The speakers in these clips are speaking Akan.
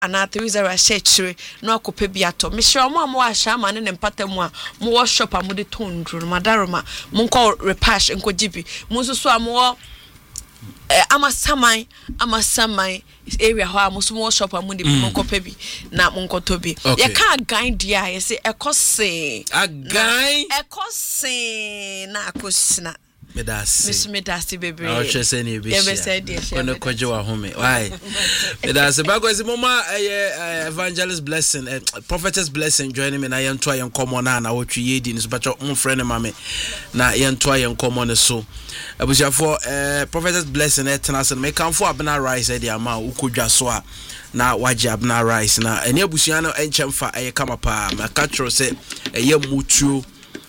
ana 30 shechire no akope biato me hwe omo amo ahya ma ne mpatamu a mo wo shop amode tondru madaroma mo nko repash nko gibi mo so amo amasamai area ho amuso mo shop amode mo kope bi na mo nkoto bi ye ka gan dia ye se ekose agan ekose na akosina Medasi baby. I was just saying you be gonna kwaje wa home. Why? Medasi because mama evangelist blessing, prophetess blessing joining me na yen to yen come na wotwe yedi ni so bacho mo friend mama na yen to yen come on so. Abusia for prophetess blessing etena me kan for abna rice e dia ma ukodwa so a na waje abna rice na ene abusia no enchemfa kama pa ma catch say mutuo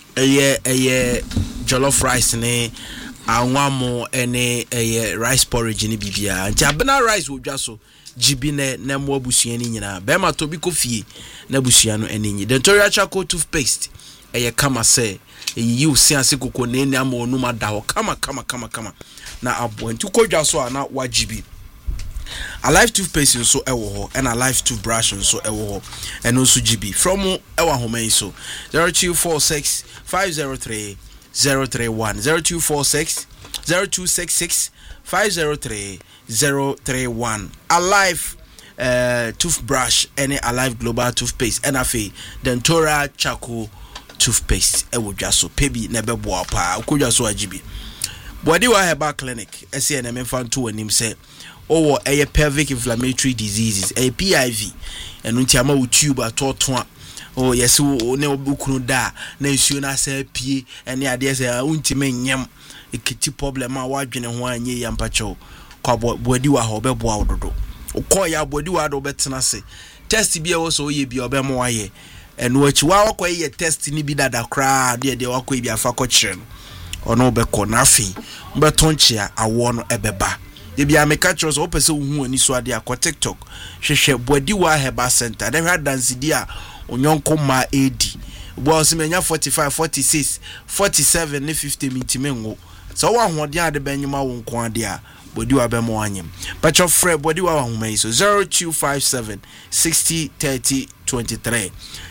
jollof rice ne anwamo ene rice porridge ni bibia nti abena rice wodwa so jibi ne mo abusua ni nyina be ma to bi kofie na abusua no ene nyi dentorial charcoal toothpaste kama say yi usianse kokko ne ne ama onu mada ho kama na abo nti kodwa so na wajibi Alive toothpaste so ewo ho and Alive toothbrush so ewo ho and also GB from ewa home so 0246 503 031 0246 0266 503 031 Alive toothbrush and Alive global toothpaste and afi dentora charcoal toothpaste ewo dwaso pebi na bebo pa kodwaso agibi body wa herbal clinic ese na memfa nto anim se owo pelvic inflammatory diseases PIV enu ntiama wo tube atoto oh yes ne obukunu da na nsuo na asa pie ene ade se untime nyem ekiti problem a wadwene ho anye ya mpacho kwa body wa ho beboa ododo ukoya body wa do betena se test bia wo so ye bia obemo waye enu achi wa wakoye test ni bi dada kra de wakoye bia fa ko kire no ono beko na afi mbetonchia awo no ebeba de bia meka chros o pese hu ani so ade akọ TikTok hwehwe body wa heba center de hwa dance dia onyonko ma edi bo se menya 45 46 47 ne 50 mintimengo so wa hoden ade benyuma wo nko ade a body wa be mo anyem but your friend body wa homa so 0257 60 30 23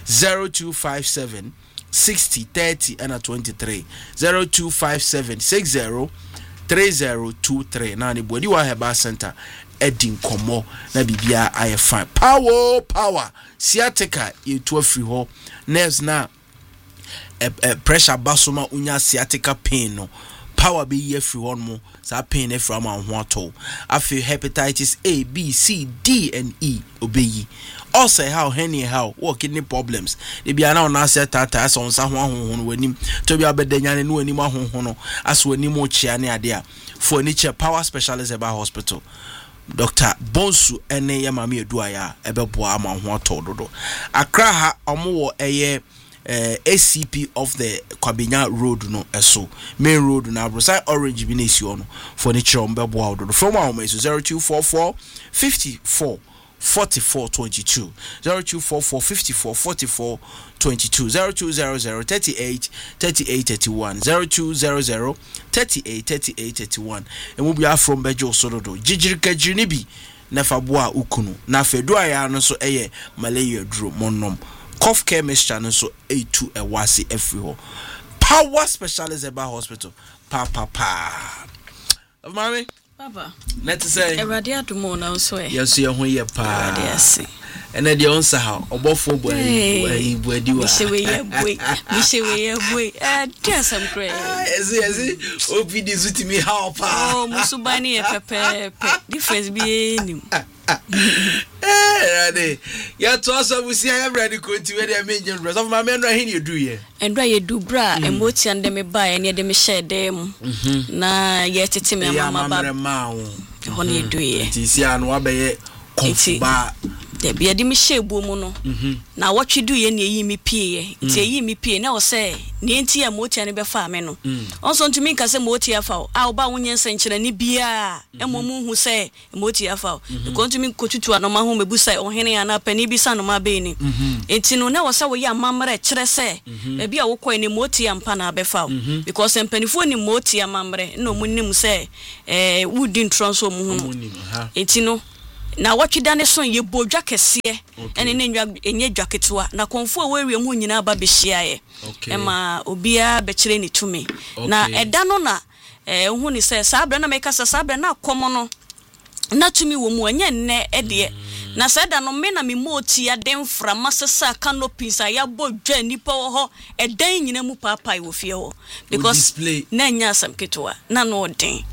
0257 60 30 and 23 0257 60 3023 na ni body wa heba center edin komo na bibia aye fine power sciatica yetu afri ho nerves na pressure basoma unya sciatica pain no power be ye free one mo sa pain e from an ho ato afi hepatitis A B C D and E obeyi also how what kidney problems they be now na set tata so nsa ho ahoho wanim to bi abedanya ne wanim ahoho no aso wanim o chia ne ade a for nature power specialist about hospital Dr. Bonsu ene ya mama eduaya ebeboa ama ho ato dodo Accra ha omo eye ACP of the Kwabenya Road no eso main road na Brosai Orange bi na esi ono furniture ombeboa dodo from our 0244 54 44 22 0244 54 44 22 0200 38 38 31 0200 38 38 31 and we be from Bejo Sododo Jijirika Jinibi Nefabua Ukunu na Fedua no so eye Malaya Dro Monom cough care mixture no so A2 Ewasi everywhere power specialist about hospital pa of mommy Papa let's say Eradia do mo na so yes ye ho ye pa Eradia si and then the answer how obofo boy buadi wa se we ye boy just am pray yes obi di zutimi how pa oh musubani e pepe difference bi enim ready ya to so we see everybody continue dey mention rest of my men right here do ye endra ye do bra emotion dem me buy and ye dem share dem na ye tete me mama ba ho na ye do ye ti si anu abaye konfuba de bia de me share bo mu no na wotwedu ye na yi mi pie ti yi mi pie na wo say ne enti emotion ne be fa me no onso ntumi nka se emotion afa a wo ba wonye nsenkyere ne bia emomu hu say emotion afa ko ntumi kotutu anoma ho mebu say ohene ya na pani bi sa no ma be ni enti no na wo say wo ya mamre kire say e bia wo koy ne emotion ampa na be fa because empanifo ni emotion mamre no mu nim say wudi ntronso mu hu enti no na watwida ne so ye bodwa kese ene ne enye dwaketewa na konfo we mu nyina ba be hyiae ema obia be kire ne tumi na eda no na hu ni se sabra na meka sabra na komo no na tumi wo mu anya nne ede na sada no me na me moti ya den fra masesa canopies ya bodwa nipa wo ho edan nyina mu papa wo fie ho because na nya sam ketwa na no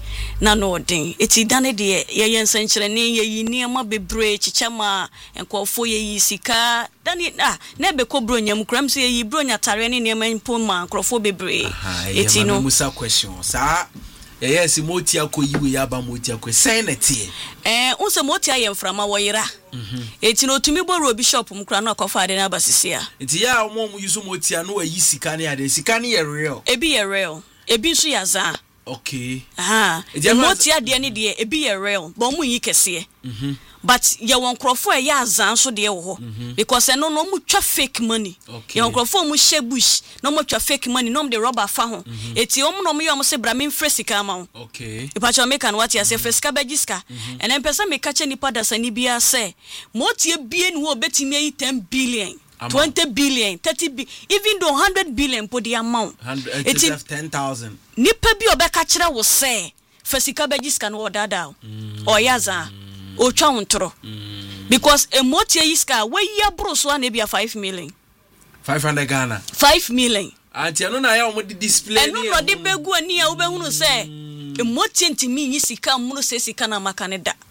den eti dane de ye yensenkyere ne ye yini ma bebre chichama enkofo ye yisika dane na be ko bronyam kram se ye bronya tare ne ne man poma enkofo bebre eti no musa question sa yes moti akoyiwe ya ba moti akoy senete unse moti ayemframa wo yira eti no tumi boru bishop mkra na akofa ade na basisia eti ya omo yusu moti anu wa yisika ne ade sika ne ye real ebi nso yaza okay moti ade ne de ebi ye real bo mu yi kese but ye won krofo e ya azan so de wo ho because no mu twa fake money ye won krofo mu she bush no mu twa fake money no mu de rubber fa ho eti no mu ye se bra me fresika ma ho okay ipa cha make an what ya se fresika bagiska and en person me catch ni pada sani bia se moti e bie ni wo betimi yi 10 billion 20 billion 30 billion even though 100 billion po the amount it is 10,000 nipa bi obeka kire wo se fresika bagiska no dada o yaza o twa wontro because emotie yiska we ya broso na bia 5 million 500 Ghana 5 million anti anu na ya o di display ni enu no de begu ani ya wo behunu se emotie ntimi nyi sika munu se sika na maka ne da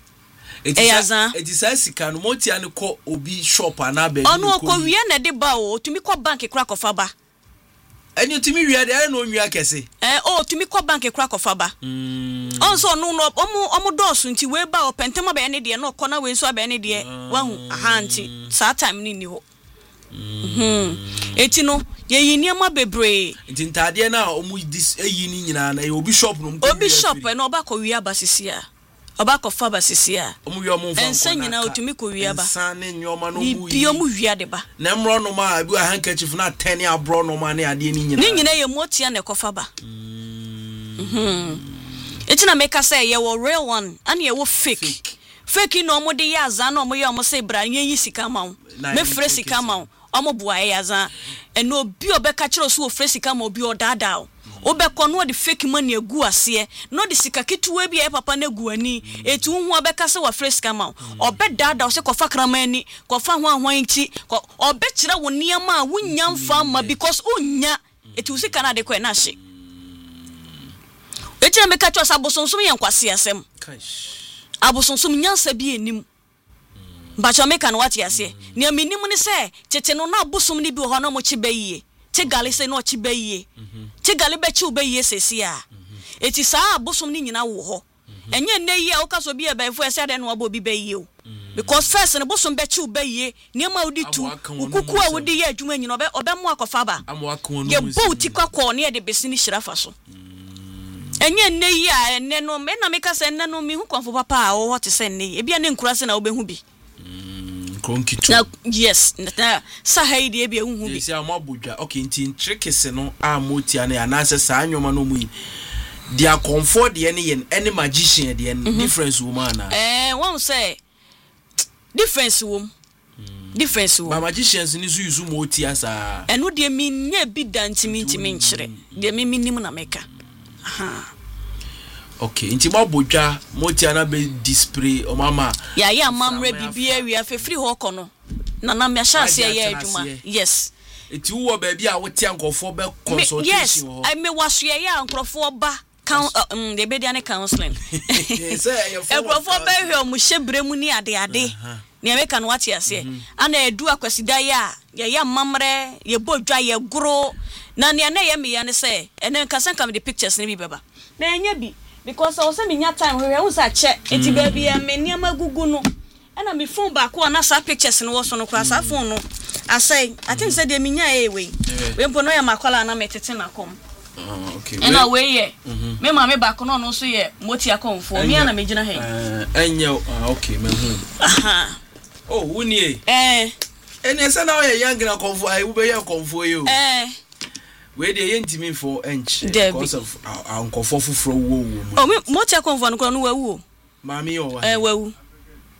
it is sika no motie an ko obi shop ana ba onu ko wie na de ba o tumi ko bank kra kofa ba enyo tumi wie de no nwia kese tumi ko bank kra kofa ba onso no omo dosu nti we ba o pentema ba ne de no kona we nso ba ne de wahu aha nti sa time ni ho eti no ye yini ama bebre nti ntade na omo dis eyini nyina na obi shop no obi shop na oba ko wi abasisia oba ko fa basisia omo wi omo fa ensa nyina otumi ko wi aba ensa ne nyoma no mu bi omo wi ade ba na mro no ma abi handkerchief na 10 abro no ma ne ade ni nyina ye motia na ko fa ba eti na make say ye wo real one and ye wo fake no omo de ya za na omo ye omo say bra yen yi sika ma me fre sika ma omo bua ya za eno obi obeka kire so wo fre sika ma obi odada obekọ no de fake money egu ase no de sika ketuwa bi e papa na gu ani etu hu obeka se wa fre sika ma obedada o se kofa kramani kofa hwan nti obekire wo niam a wunya mfa ma because unya etu sika na de ko na hye eti na meka twa sabosonsom yen kwase asem abosonsom nyansa bi enim bacha meka no wate ase ni aminim ni se tete no na abosom ni bi ho na mo chibayie tegali se no chibayie tegali be chibayie sesia eti sa abosom ni nyina wo ho enye nne yi a okaso bi e ba fu ese de no abo bi bayie o because first no bosom be chibayie niam a odi tu ukuku a wodi ye adwuma nyina obe mo akofa ba ye bo ti kwakọ ne de besini hirafa so enye nne yi a enne no me na meka se enne no mi hu konfo papa a wo te se nne e bia ne nkura se na obehu bi na yes na sa haidi e bia hu bi se amabodwa okay nti trikese no a motia na anase sa anwoma no mu yi dia comfort de ne yen any magician de difference woman na won say difference wo ma magicians ni so yusu motia sa eno de mi nya bi dantimi ntimi nkyere de mi nim na meka okay nti mabodwa motia na be display o mama ya mamre bibia wi afefri ho kono na me ahase ya adwuma yes eti wo ba bia wotia nkofo be consultation ho yes I me waso ya nkofo ba de be dia ne counseling nkofo ba hwe mu hyebremu ni ade ne meka no wate ase ana edu akwasida ya mamre ye bodwa ye goro na ne na ye me ya ne se ene nkasan kam the pictures ne bi beba na enya bi because I was saying nya time we won sa che enti baby ya me niam agugu no na me phone back na sa pictures no wo so no kwa sa phone no asai I think say de me nya we mpo no ya makwala na metete na kom okay na we ye me ma me back no so ye moti akonfo me na me gina he enye okay me hu oh wuni ene se na o ye young na konfo ai wo be ye konfo yo we dey yentimi for ench because of unkofo fufuro wo oh moti akonfo no no wawu mami o wa wawu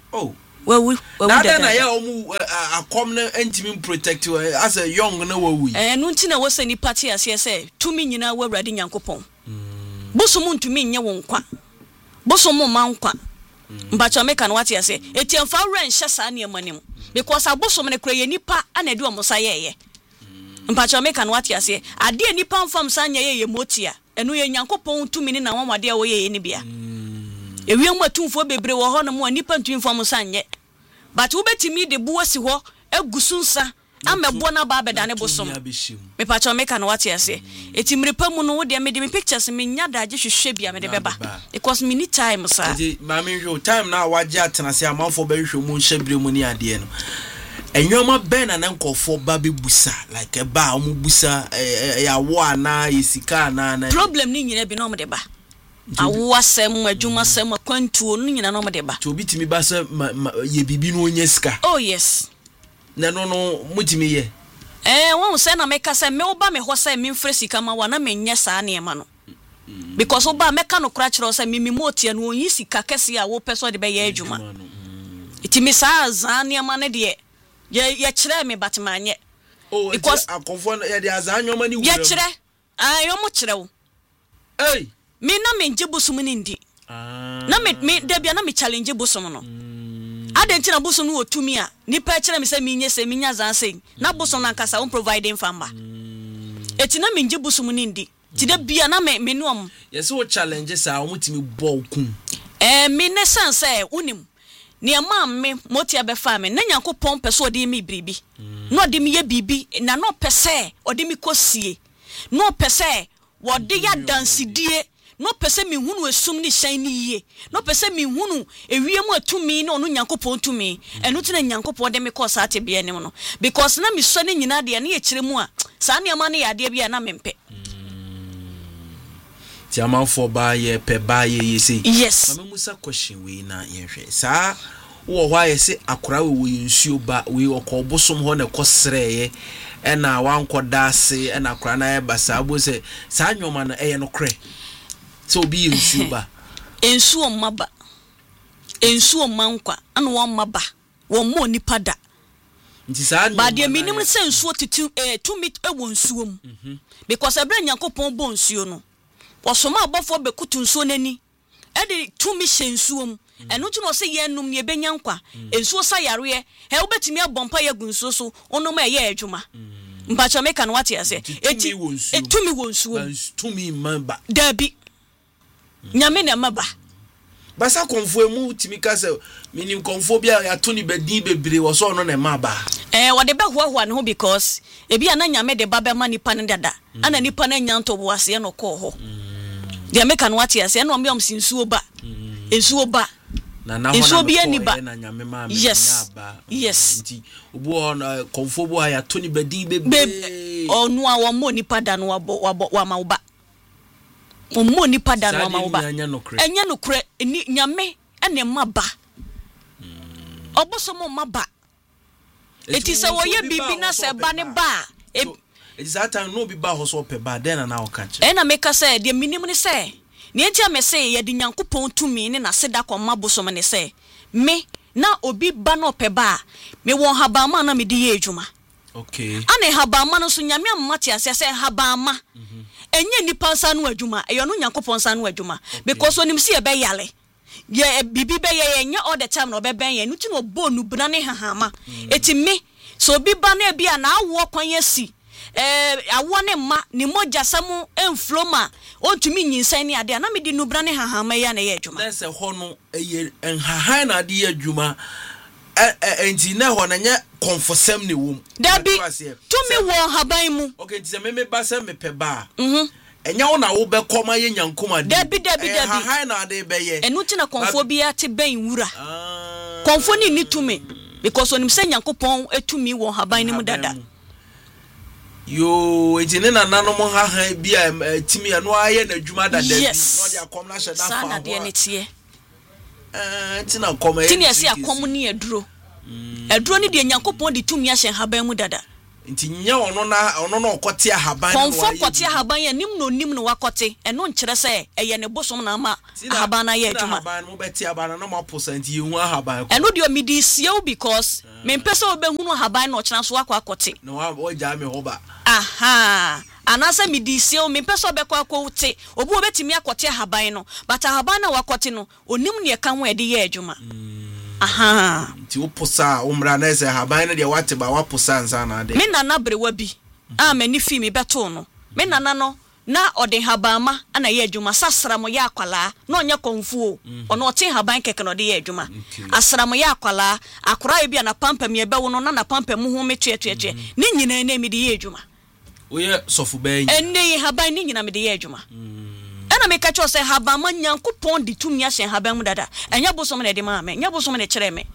Oh. Wawu Now then I a common intimate protector as a young no we. No ntina wo se ni party as say to me nyina wo awrade Nyankopon. Bosom ntumi nye wo nkwa. Bosom ma nkwa. Mbacha meka no what you say. Etiamfa ran hye saa ne manim. Because abosom ne kra ye nipa ana de omosa ye. Mbacha meka no what you say. Ade nipa mfam sa nya ye motia. Eno ye Nyankopon tumi ne na wamade wo ye ni bia. Ewiam atumfo bebre wo ho no mo nipa ntumi mfam sa nye. But wo betimi de buo si ho agusunsa amebo na ba bedane bosom. Me pacho meka no what you say. Etimrepa mu no wo de me de me pictures me nya da je hwehwe bia me de beba. Because me need time sir. Ma me hwe time na waje atena se amanfo ba hwe mu nhyebre mu ni ade no. Enwoma ben na nkofo ba bebusa like ba omu busa ya wo ana yesika na problem ni nyina bi no mo de ba. Awo asem adwuma asem akwantuo no nyina no mo de ba. To bitimi ba se ye bibi no onye sika. Oh yes. Na no mutimi ye. Won se na meka se me oba me ho se me mfre sika ma wa na me nya saa ne ma no. Because oba meka no kra kire se me motie no onyi sika kese a wo peso de be ye adwuma. Itimi saa zane ma ne de ye kire me batmanye. Oh, because akonfo ye de azanyo ma ni wura. Ye kire. Yo mo kire wo. Hey. Me na me nje bosom ni ndi. Na me da bia na me challenge bosom no. Adenti na bosom no otumi a nipa kire me se me nye se me nya zanse na bosom na nkasa on providing famba. Eti na me nje bosom ni ndi. Ti da bia na me nuom. Yes wo challenges a omutimi bo okun. Me ne sanse unim. Ni ama me motia be fa me na Nyankopon pese odi mi bribi. No odi mi ye bibi na no pese odi mi kosie. No pese wodi ya dansidie. No pese mi hunu esum ni shan ni ye. No pese mi hunu ewiem atumi na onu Nyankopon tumi. Enu ti na Nyankopon de me ko sa ate bia nim no. Because na mi so ne nyina de na ye kire mu a sa ne ama ne ya de bia na mempe. Ti amanfo ba ye pe ba ye say. Yes. Mama Musa question we na ye hwe. Sa wo hwa ye say akora we nsuo ba we okobosom ho na kosreye ena wankoda ase ena akora na ye ba sa bo say sa nwoma na eye no kre. So be nsuo ba. Ensuo maba. Ensuo mankwa ana wo maba. Wo mo nipa da. Nti sa ba de minim se nsuo titu tumi ewo nsuo mu. Because ebra Nyankopon bo nsuo no. Wasoma abofo be kutu nsuo nani. E tumi hye nsuo mu. Eno tu no se ye num ne benya nkwa. Ensuo sa yare he obetimi abompa ye gunsuo so ono ma ye adwuma. Mpacha meka no wate ase. Eti tumi wo nsuo. Tumi mamba. Dabi. Nyame na maba. Basa konfo mu timi ka se minim konfo bia ya to ni bedin bebre wo so no na maba. Wode be hoahoa ne ho because ebi ana Nyame de baba ma nipa ne dada. Ana nipa na nyanto bo ase no ko ho. Dia meka no wate ase na omyom sinsuo ba. Ensuo ba. Na ensuo bi ani ba. Na Nyame ma me yes. Yes. Nti obo on konfo bo ya to ni bedin bebre. Onu a wo mo nipa da no wa ma wo ba. Omo nipa da no ma wo ba. Enya no kure ni Nyame ene maba. Obosomo maba. Eti se wo ye bibi na se ba ne ba. Eti that time no bi ba ho so pe ba den na wo kanche. Na meka se de minim ne se. Ne entia me se ye de Nyankopon tumi ne na seda kwa mabosom ne se. Me na obi ba no pe ba. Me won haba ma na me di ye adwuma. Okay. Ane haba ma no so Nyame amate ase se haba ma. Enye nipa nsa no adwuma eyo no Nyankopon nsa no adwuma because onim se ye be yale ye bibi be ye nya all the time no be ben ye no ti no bonu bra ne hahama eti me so bi ba na bia na awo kwan asi awo ne ma ni moja samu enfloma ontumi nyinsan ni ade na me di no bra ne hahama ya na ye adwuma na se ho no eye enhahan na ade ye adwuma enti na ho na nya konfosem ne wom dabi tumi wo haban mu okay ti se me ba se me pe ba enya wo na wo be koma ye nyankoma dabi hahan na ade be ye enu ti na konfo bia te ben wura konfo ni tumi because onim se Nyankopon etumi wo haban ni mu dada yo enti ne na nanom hahan bia timi no aye na adwuma dada bi no dia kom na hye da fa sana de ne tie tina koma tini ese akom ni eduro eduro ni de Nyankopon de tumi ahye haban mu dada nti nya ono na okote ahaban no wa kote ahaban ya nim no wakote eno nkyere se eye ne bosom na ama ahaban na ye adwuma ahaban mo beti ahaban na mo posa nti yehu ahaban ko eno de midi siew because me mpese obehunu ahaban no kyena so akote no wa ja me hoba aha anasa midi siew me mpese obekwa akote obu obetimi akote ahaban no but ahaban na wakote no onim ne ka ho ede ye adwuma aha nti oposa umra na ese ahaban na de wate ba waposa nsa na de me nana brewa bi mani fi me beto no me nana no na ode habama ana ye adwuma sasram ya akwala na onye konfuo ono ote haban keke no de ye adwuma asram ya akwala akora e bia na pampam ye bewo no na pampam ho metuetue ni nyina na mi de ye adwuma oye sofu ben enne ye haban ni nyina me de ye adwuma ana me ka cho se habama nyankopon di tumi ahye haban mu dada enya bosom na de ma me nya bosom na kire me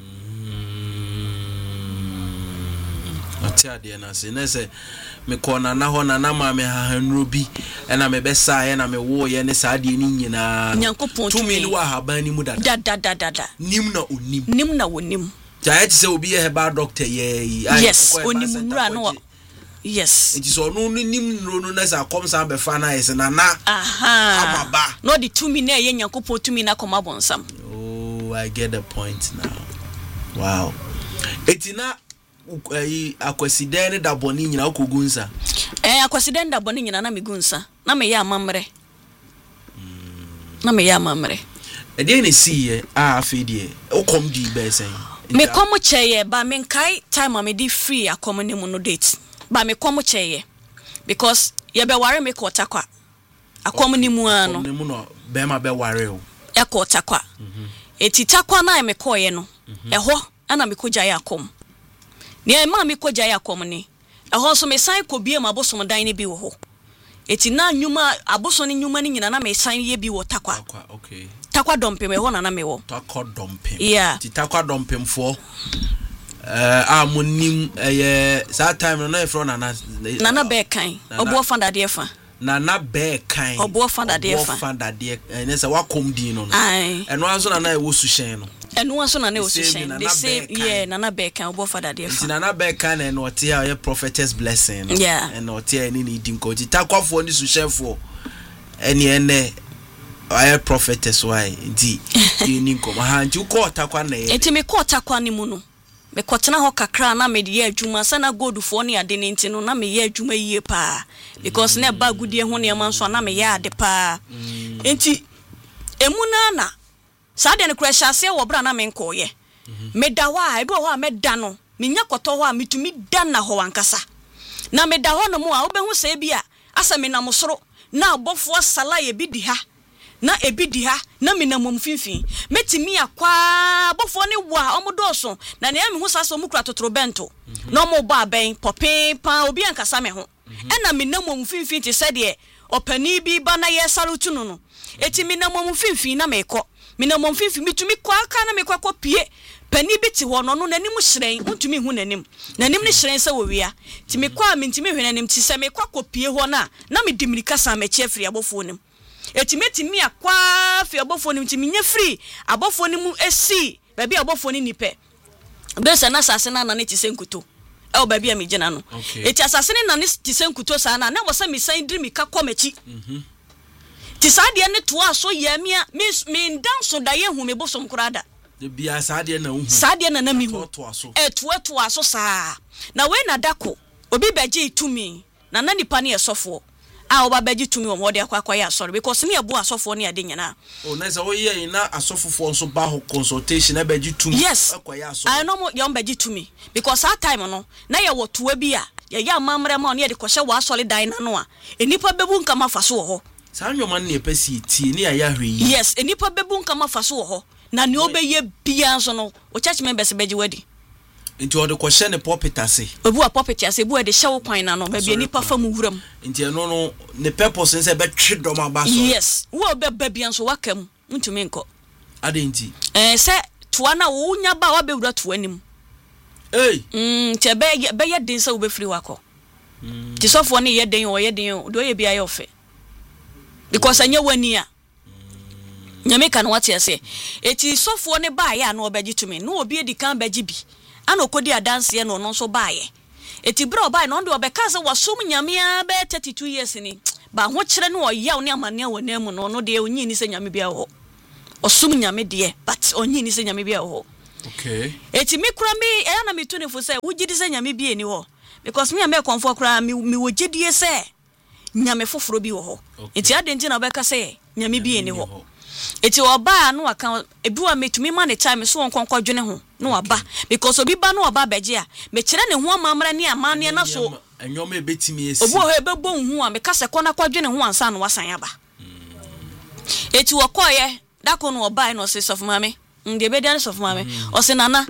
ati ade na se na se me kona na ho na na ma me hahanro bi na me besa ye na me wo ye ne sa ade ni nyina nyankopon tumi ni wa haban ni mu dada dada nim na onim ja ye se obi ye heba doctor ye yes onim nura no yes it is onu nim no na sa kom sa be fa na yes na aha amaba no the tumi na ye nyankopon tumi na koma bonsam. Oh, I get the point now. Wow. Etina akwasidene da boni nyina okogunsa akwasidene da boni nyina na megunsa na me ya amamre na me ya amamre ede ne siye afedie okom di besen me komo cheye ba me kai time me di free akom ne mu no date ba me komo cheye because ye be ware me ko takwa akom ne mu ano ne mu no be ma be ware o e ko takwa eti takwa na me ko ye no eho ana me ko gya akom ne ma me koja ya kom ni eho so me san ko bie ma bosom dan ne bi wo ho eti na nyuma aboso ne nyuma ni nyina na me san ye bi wo takwa okay takwa dompe me ho na me wo takwa dompe yeah ti takwa dompe mfo amonim sa time no e fro na be kan obo fanda de fa na be kan obo fanda de ne se wakom din no eno aso na e wo su hyen no enu aso na ne osushen they say yeah nana bekan obo father dey fa nana bekan na no tie a prophetess blessing yeah and no tie ni ni din ko ti takwafo ni sushefo ene a prophetess why di ni ko ha nti ko takwa na ye enti me ko takwa ni mu no me kotena ho kakra na me de adwuma sana godfo ne ade ne nti no na me ye adwuma yie pa because na ba gudie ho ne ma nso na me ye ade pa enti emuna na Sade ne kura hyase wo bra na menko ye. Meda wa ebi ho a meda no. Minya koto ho a mitumi da na ho wankasa. Na meda ho no mu a obehu se bia asa me na mosoro na abofo sala ye bi di ha. Na ebi di ha na me na momfinfin. Metimi akwa abofo ne wo a omodoso na ne me hu sasa mu kura totoro bento. Na mo ba ben popin pa obi ankasa me ho. Na me na momfinfin ti se de opani bi ba na ye salutu no. Eti me na momfinfin na meko mina momfifi mitumi kwa aka na mekwa pie pani biti ho no nanim hyren untumi hu nanim ne hyren se wo wia ti mekwa mintimi hwe nanim ti se mekwa pie ho na medimirika sa meche free abofo nim etimetimi akwa fi abofo nim ti menye free abofo nim esi baby abofo nim nipe besa na sase na na ne ti senkuto e baby a megena no eti asase na ne ti senkuto sa na wosa misan diri mika komachi ti saade ne to aso yamia me ndanso da ye hu me bosom kurada de bia saade na hu saade na mi hu to aso saa na we na dako obi beje itumi na nipa ne esofo a oba beje itumi wo mode akwa ya sorry because me ebu asofo ne ade nyina o na za wo ye na asofofo nso ba ho consultation na beje itumi akwa ya sorry I know mo ye beje itumi because that time no na ye wo to abi a ye ya mamre ma ne ye de ko hye wa asole dan na no a enipa bebu nka mafaso wo ho Sanyo man ne pesi tie ni aya hwe yi yes enipa bebu nka mafaso wo ho na ne obeye bia nso no o church members beji wadi nti o de ko hye ne pulpit ase obu a pulpit ase bu e de hye wo kwan na no ba bia enipa fa mu wuram nti no ne purpose nse be twe dom aba so yes wo be ba bia nso wakam ntumi nko ade nti se toa na wo nya ba wa be wura toa nim te be ye den se wo be free wako ti sofo ne ye den o do ye bia ye ofe because anya wani a nyame kan wate ase eti sofo ne ba ya na obeji tumi no obi edi kan beji bi ana okodi adanse no no so ba ye eti bra oba no ndo obeka se wasum nyame a be 32 years ni ba ho kire no oyaw ne amane wɔ na mu no de onyi ni se nyame bia ho osum nyame de but onyi ni se nyame bia ho okay eti mi kura mi na mi tuni fo se wugidi se nyame bia ni ho because me am konfo kura mi wogidie se nyame foforo bi wo ho eti adenti na obeka se nyame bia ni ho eti oba no aka ebiwa metumi ma ne time so wonkonkɔ dwene ho no waba because obi ba no waba beje a me kire ne ho amamra ne amane na so enyoma ebetimi esi obo ho ebebo hu a me kase kɔ na kɔdwene ho ansa no wasan aba eti wɔkɔye dako no oba no se sof mame de be dan sof mame o se nana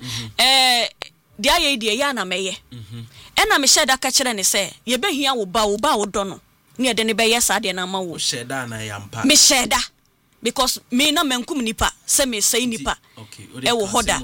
de aye de ya na meye na me hyɛ da ka kire ne se ye behia wo ba wo dɔ no ne de ne be yes ade na ma wo hyɛ da na yampa me hyɛ da because me na menkum nipa se me sei nipa wo hoda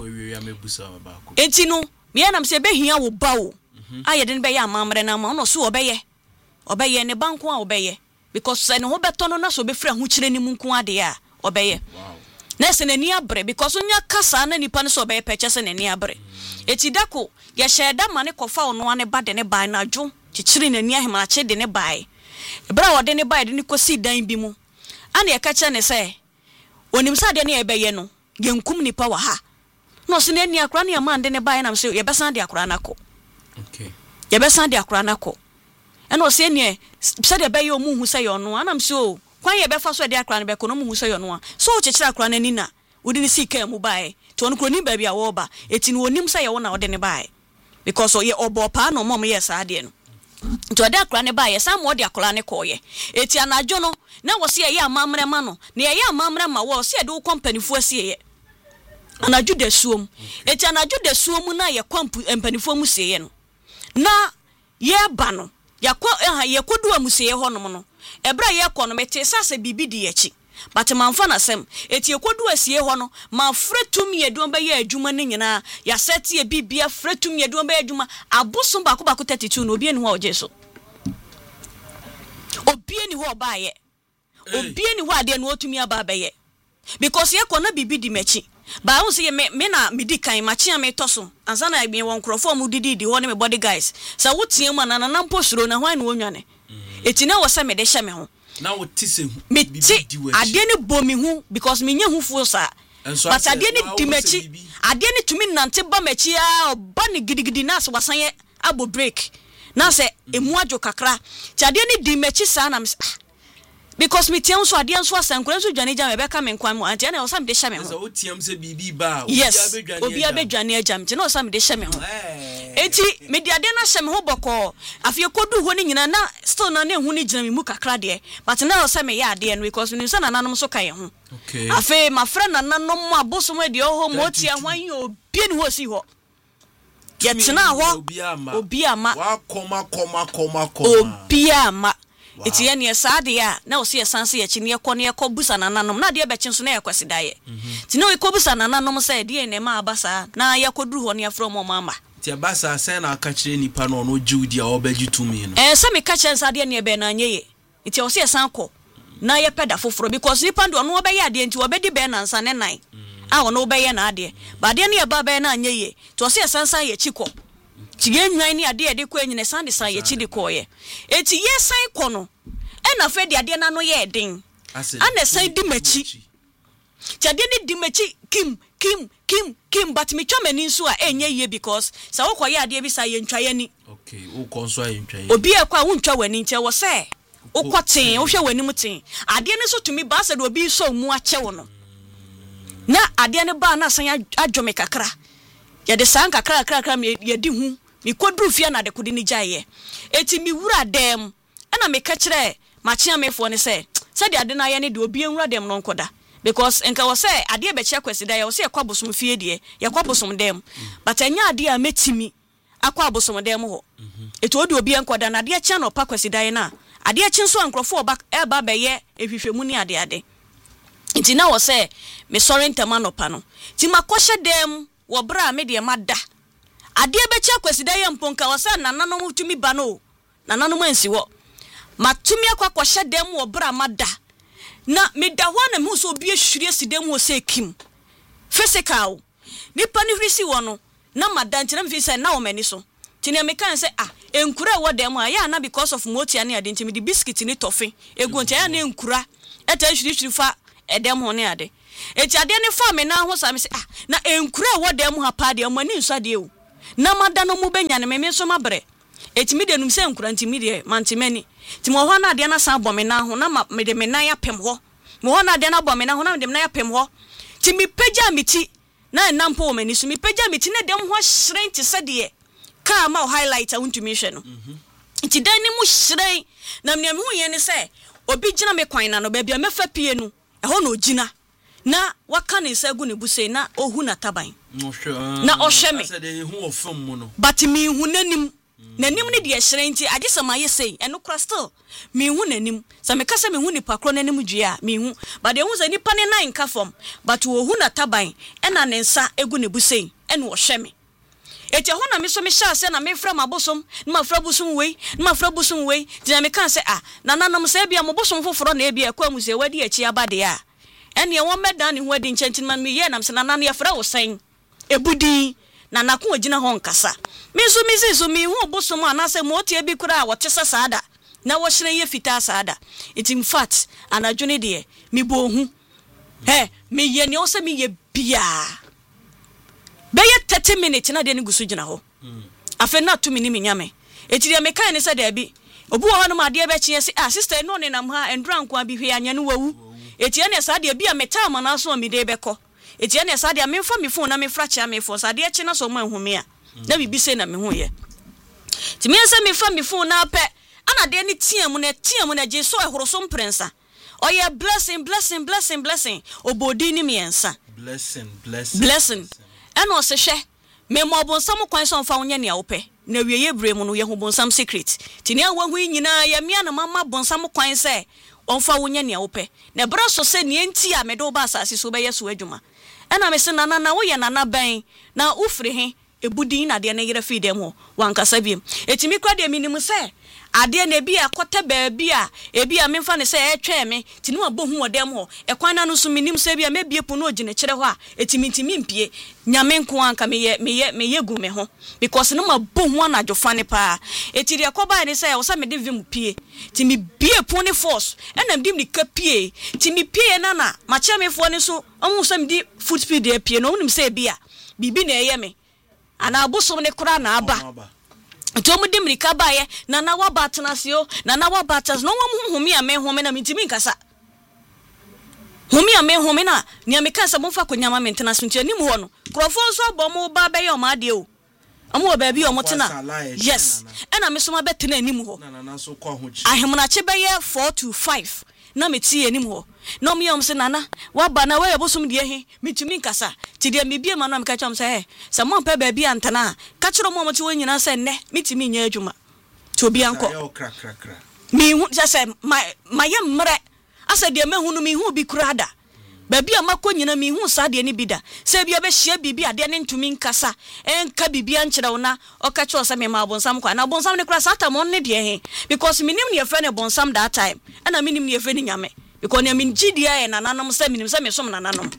enti no me na me se behia wo ba wo aye de ne be ya amamre na ma no so obeye ne banko a obeye because se ne ho beto no na so be fra ho kire ni munku ade a obeye na se nani abre because onya kasa na nipa ne so obeye peche se nani abre eti dako ya hyeda ma ne kofa ono ane ba de ne ba na adwo kikire nani ahema ache de ne bae bra wo de ne bae de ne kosi dan bi mu ana ya kacha ne se onim sa de ne ebeye no yenkum nipa wa ha no se nani akra ne ma de ne bae na se ye besan de akra na ko okay ye besan de akra na ko ena o se ne se de beye o mu hu se yo no anam se o kwan ye be fa so de akra ne be ko no mu hu se yo no so o kikire akra na ni na wodi ni sika mu bae to no kro ni ba bia wo ba eti no onim se ye wo na wo de ne bae because o ye obo pa no mom ye sa de no to de akra ne bae sa mo de akra ne ko ye eti anajo no na wo se ye amamre ma no na ye amamre ma wo se de wo company fu asie ye anajo de suom eti anajo de suom na ye company fu mu sie ye no na ye ba no ye kodu amusie ho no no ebra ye kɔ no mete sase bibi di yachi but manfa na sem eti ekodu asie ho no ma fretum ye do be ye adwuma ne nyina ya sete ye bibia fretum ye do be adwuma abosom bako 32 no obi eni ho oje so obi eni ho ba ye obi eni ho ade no otumi aba ba ye because ye kɔ na bibi di machi ba won se me na medi kan machi am etoso ansa na egbe won krofo mu didi ho ne me body guys sa wotie mu na na mposuro na hwan na wonwane eti na wo se me de hye me ho na wo tise bibi di we ade ne bomi hu because me nya hu fu sa but ade ne di machi ade ne tumi nante ba machi a oba ne gidigidi na se wasan ye abo break na se emu adwo kakra ti ade ne di machi sa na because me tiam so ade nso asankura nso dwane jam be ka me nkwan mu anti na osam de hye me ho so tiam se bibi ba obi abedwane ajam ti na osam de hye me ho eti me de ade na hye me ho boko afie kodu ho ni nyina na still na hu ni gina me mu kakra de but na osam me ya ade no because me nsa na nanom so kan ho okay afie ma friend na nanom abosom de ho mo tia hwan ye obi ni ho si ho ye tena ho obi ama wa koma obi ama eti ye ne saade ya na o se sanse ye chine ye kɔ busa nananom na de be chin so na ye kwasidaye ti na we kɔ busa nananom se de ne ma abasa na ye kɔduru ho ne afro mo mama ti abasa se na aka kire nipa no no jiudi a obaji tumi no se me ka kire saade ne be na nyeye eti o se san kɔ na ye peda foforo because nipa ndo no obeye ade enti obedi be na nsa ne nan a wo no obeye na ade ba de ne ye ba be na nyeye ti o se sansan ye chikɔ tiye nwan ni ade de kɔ enyine sande san ye chidi kɔ ye eti ye san kɔ no na fe de ade na no ye den ana san di machi ti ade ni di machi kim but me twa mani nso a enye ye because sa wo kɔ ye ade bi sa ye ntwa ye ni okay wo kɔ nso ye ntwa ye obi e kwa wo ntwa wani ntia wo se wo kɔten wo hwɛ wani mutin ade ne so tumi ba sa de obi so mu ache wo no na ade ne ba na san adwome kakra ye de san kakra me ye di hu mi kodru fia na de kodi ni jaye eti mi wura dem ana me ka kire machi amefo ne se de ade na ye ne de obi enwura dem no nkoda because enka wo se ade be chia kwasida ye wo se yakwa bosom fie de yakwa bosom dem but anya ade a metimi akwa bosom dem ho eti odi obi enkoda na ade chia no pa kwasida ye na ade chia so ankrofo oba eba be ye ehwehwemu ni ade enti na wo se me sorry ntama no pa no ti makɔhye dem wo bra me de mada ade be chia kwasida ye mponka wo se nananom tumi ba no nananom ansi wo matumi akɔhye dem wo bra mada na me da ho na me so obi ahwiri asidem wo se kim physical nipa ni hwisi wo no na mada ntina me fi se na wo mani so tini me kan say enkura wo dem a ya na because of motia ne ade ntimi di biscuit ni tofe egu ntia ya na enkura eta hwiri fa edem ho ne ade eti ade ne fa me na ho sa me say na enkura wo dem ha pa de mo ni nso de o na mada no mu benya ne me so mabre eti me de num se enkura ntimi de mantimani ti mo ho na ade na sa bome na ho na me de me nan ya pem ho mo ho na ade na bome na ho na me de me nan ya pem ho ti mi pagya miti na nampo mani so mi pagya miti na dem ho hyren ti se de ka ma highlight a untumi hwe no ti dan ni mu hyren na me hu ye ne se obi gina me kwan na no ba bia mefa pie nu eho na ogina na waka ne nsa gu ne buse na ohu na taban na ohwe me ase de hu ofam mu no but mi hu nanim nanim ne de hyren ti agisa ma ye sei eno kra still mi hu nanim sa me kasa me hu ni pakro nanim dua mi hu but de hu za nipa ne nan ka fom but ohu na taban ena ne nsa egu ne buse eno ohwe me eti ho na me so me sha se na me fra mabosom na ma fra busum wei ti me kan se na nanom se bia mo bosom foforo na bia kwa mu se wadi achi abade a ene e won medan ne ho adi nchentin man me ye nam se na nan ye fra wo sen ebudi na nako agina ho nkasa me so me hu bosom ana se mo tie bi kura a wo tese saada na wo hyere ye fita saada it in fact anadwene de me bo hu me ye ne o se me ye bia beye 30 minutes na de ne gusu gina ho afa na to mini nyame etiri me kan ne se da bi obu ho no ma de be kye se sister no ne nam ha endura nko abi hwe anya no wawu etie ne sa de bi a meta ma na so mi de be ko etie ne sa de me fa me phone na me fra kya me phone sa de kye na so ma humi a na bibi se na me hu ye ti me se me fa me phone na pe ana de ne tiam na je so ehoro so mprensa oye blessing obodi ni miensa blessing eno se hwe me mo bonsam kwan so mfa wonye ne awope na wieye bremu no ye ho bonsam secret tini awu hu nyina ya mia na mama bonsam kwan se onfa wonye ne awope na bra so se ne enti a me do ba asase so be yeso adwuma ena me se na wo ye nana ban na ufri he ebudi na de na yere fi dem ho wankasa biem etimi kwa de minim se ade na bi akota ba bi a ebi a memfa ne se etwe me tini wa bohu odem ho ekwan na no so minim se bi a mebie po no ogine kire ho a etimi mpie nyame nko anka me ye gu me ho because no ma bohu anajofa ne pa etiri akoba ne se wo sa me de vim pie timi bie po ne force enam dim ni ka pie timi pie na ma che me fo ne so omu so me di foot speed e pie no onim se bi a bibi na eye me ana abosom ne kura na aba Tomu dimrika baye na wa batnasio na wa batas no wam humi a me home na mitimi nkasa humi a me home na ni amekasa mo fa konyama maintenance ntia nim ho no krofo so abom ba be ye o ma de o amu ba bi o motena yes ena me so ma betena anim ho na so kwa ho chi ahemna che be ye 4 to 5 na meti anim ho no me yom se nana wa ba na we yebosom de he mitimi nkasa ti de me bie ma na me ka chom se se mo pa ba bi antana ka chiro mo moti wonyina se ne mitimi nya adwuma to bi anko mi hu se ma ye mre asa de me hu no mi hu bi kurada ba bi amako nyina mi hu sa de ne bida se bia be hia bibi ade ne ntumi nkasa enka bibi ankyerɛ wona o ka cho se me ma bonsam kwa na bonsam ne kura sata mo ne de he because minim ne yefre ne bonsam that time ana minim ne yefre ne nyame because ne min gidia e nananom se minim se me som nananom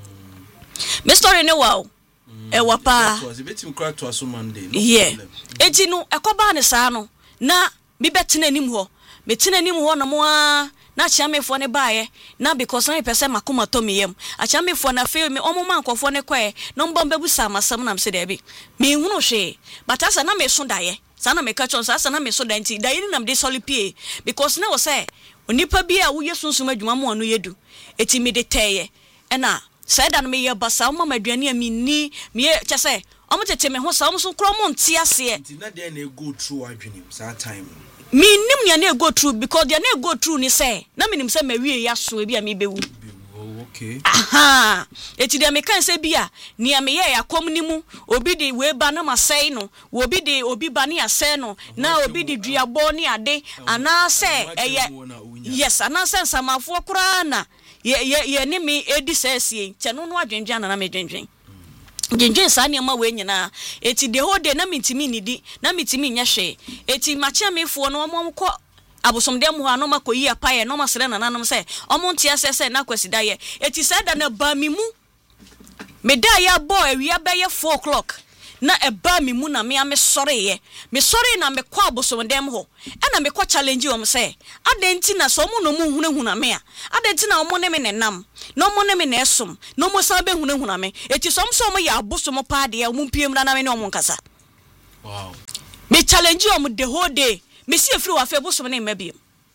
me story ne wow e wapa was a bit crack to aso Monday yeah eti no ekoba ne saa no na bi betena nim ho betena nim ho na mo na chiamefo ne baaye na because na pese makoma to meyem achiamefo na fe me omo mankofo ne kwae no mbom bebusa masam na mse debi me hunu hwe but asa na me so daye sana me ka chon asa na me so danti daye ni nam de solipie because na wo say onipa bi a wo yesunsum adwuma mo anu yedu eti me de teye ena said that me ye basa mama aduane amini me chese omo tete me ho sa omo so kro mo ntia se na de na go through adwenim sa time me nim ya na go through because they na go through ni say na me nim say mawie ya so bi a me bewu okay aha eti de me kan say bi a ni a me ye ya kom ni mu obi de we ba na masai no obi de obi ba ni asai no na obi de duabo ni ade ana say eye yes ana say samafo kura na ye ni me edi sesie che no no adwendwan na me dwendwen Jinjin sa ni ma we nyina eti de ho de na mitimi nidi na mitimi nya hwe eti machia mefo no mo ko abosom dem ho ano makoyi apaye no masere na nanom se omo ntia se na kwasida ye eti se da na ba mi mu me da ya boy wi abaye 4 o'clock na eba me mu na me sore ye me sore na me kwa bosom dem ho na me kwa challenge o me say adenti na so mo no mu hunahuna me a adenti na omo ne me nenam na omo ne me na esom na omo sa be hunahuna me eti so mo ya bosom pa de omo piem na me ne omo nkasa wow me challenge o the whole day me see afri wa fe bosom ne mabiem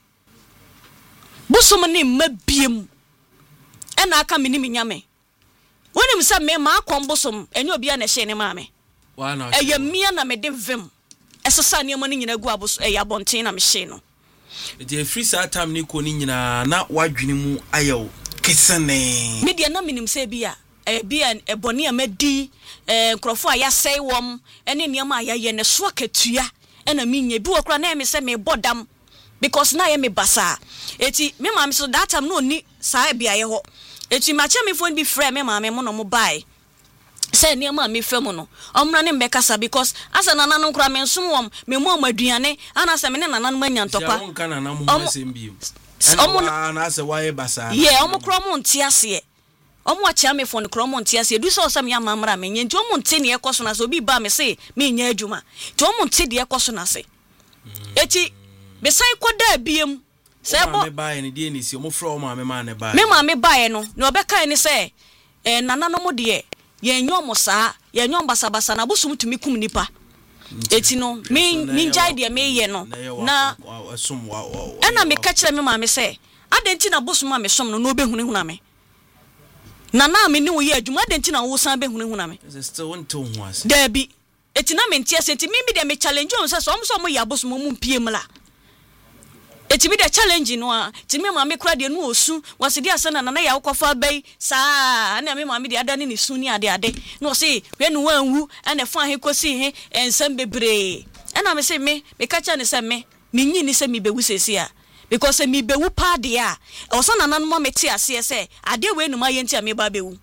bosom ne mabiem na aka me ni me nyame woni me say me ma akom bosom enye obi a na hye ne ma me wana eye mia na me de vim esesa ne mo ne nyina gu abos abonten na me hye no eti free sa time ni ko ni nyina na wadwene mu ayew kesane media na minim say bia ebone amadi nkrofo a ya sei wom ene niam a ya ye ne so akatua na minye bi wokra na me say me bodam because na ye me basa eti me ma me so that time no ni sa bia ye ho eti ma cha me phone bi frɛ me ma me mo no mo bai say niam a me fam no omra ne mbekasa because asa nana no nkra me nsom wom me mo amaduane ana se me ne nana no manya ntokwa ya won na mo asem bi na ase wa ye basa ye omo kro mo ntia se omo achia me phone kro mo ntia se du so sam ya mamra me nti omo nti ne ekoso na se obi ba me se me nya adwuma ti omo nti de ekoso na se eti be sai koda biem se bo me ba ye ne de ni si omo fro omo me ma ne ba me ma me ba ye no ne obeka ni se nana no mo de ye nyomo saa ye nyom basabasa na bosum tumi kum nipa eti no me jai de me ye no na na me ka kire me ma me se adenti na bosum ma me som no obehunehuna me na me ni wo ye adwuma adenti na wo san behunehuna me still won to hu ase dabi eti na me ntia senti me de me challenge on se so mo ya bosum mu piem la eti me de challenge no a ti me ma me kra de no osu wase de asa na ya wokofa bai saa na me ma me de adane ni su ni ade no se we no wanwu na fa he kosi he ensam bebre na me se me ka cha ne se me nyi ni se me bewu sesi a because me bewu pa de a osa na nan mo me ti ase se ade we no ma ye nti a me ba bewu